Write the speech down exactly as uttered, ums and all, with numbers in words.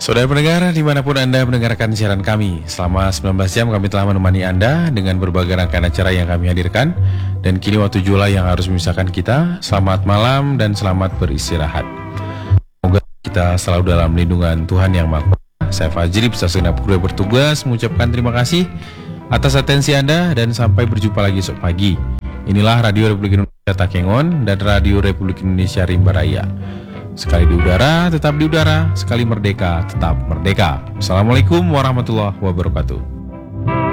Saudara pendengar, dimanapun Anda mendengarkan siaran kami, selama sembilan belas jam kami telah menemani Anda dengan berbagai rangkaian acara yang kami hadirkan. Dan kini waktu Jula yang harus memisahkan kita. Selamat malam dan selamat beristirahat. Semoga kita selalu dalam lindungan Tuhan Yang Maha Kuasa. Saya Fajri beserta segenap kru yang bertugas mengucapkan terima kasih atas atensi Anda dan sampai berjumpa lagi esok pagi. Inilah Radio Republik Indonesia Takengon dan Radio Republik Indonesia Rimba Raya. Sekali di udara, tetap di udara. Sekali merdeka, tetap merdeka. Assalamualaikum warahmatullahi wabarakatuh.